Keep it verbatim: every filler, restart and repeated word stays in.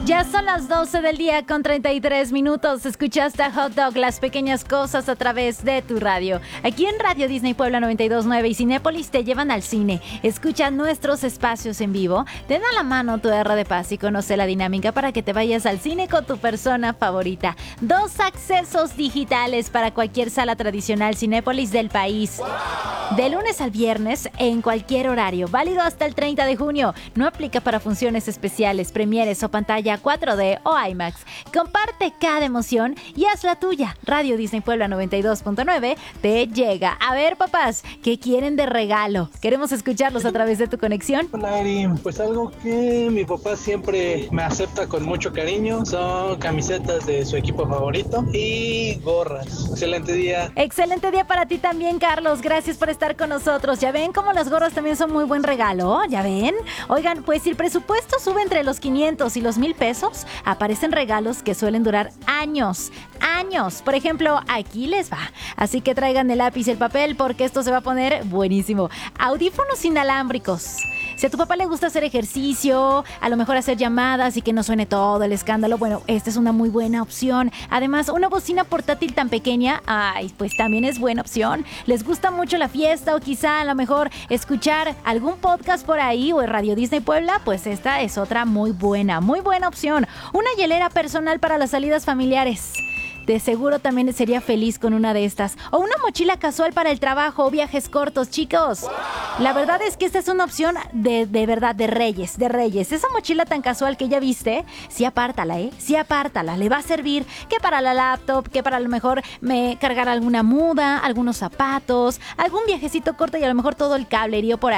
Ya son las doce del día con treinta y tres minutos. Escuchaste a Hot Dog, las pequeñas cosas a través de tu radio. Aquí en Radio Disney Puebla noventa y dos punto nueve y Cinépolis te llevan al cine. Escucha nuestros espacios en vivo. Ten a la mano tu R de Paz y conoce la dinámica para que te vayas al cine con tu persona favorita. Dos accesos digitales para cualquier sala tradicional Cinépolis del país. De lunes al viernes en cualquier horario. Válido hasta el treinta de junio. No aplica para funciones especiales, premieres o pantalla cuatro D o IMAX. Comparte cada emoción y haz la tuya. Radio Disney Puebla noventa y dos punto nueve te llega. A ver, papás, ¿qué quieren de regalo? Queremos escucharlos a través de tu conexión. Hola, Eri. Pues algo que mi papá siempre me acepta con mucho cariño son camisetas de su equipo favorito y gorras. Excelente día. Excelente día para ti también, Carlos. Gracias por estar con nosotros. ¿Ya ven cómo las gorras también son muy buen regalo? ¿Ya ven? Oigan, pues si el presupuesto sube entre los quinientos y los mil pesos, aparecen regalos que suelen durar años, años. Por ejemplo, aquí les va. Así que traigan el lápiz y el papel porque esto se va a poner buenísimo. Audífonos inalámbricos. Si a tu papá le gusta hacer ejercicio, a lo mejor hacer llamadas y que no suene todo el escándalo, bueno, esta es una muy buena opción. Además, una bocina portátil tan pequeña, ay, pues también es buena opción. ¿Les gusta mucho la fiesta o quizá a lo mejor escuchar algún podcast por ahí o en Radio Disney Puebla? Pues esta es otra muy buena, muy buena opción. Una hielera personal para las salidas familiares. De seguro también sería feliz con una de estas. O una mochila casual para el trabajo o viajes cortos, chicos. La verdad es que esta es una opción de, de verdad, de reyes, de reyes. Esa mochila tan casual que ya viste, sí apártala, ¿eh? Sí apártala. Le va a servir que para la laptop, que para a lo mejor me cargar alguna muda, algunos zapatos, algún viajecito corto y a lo mejor todo el cablerío por ahí.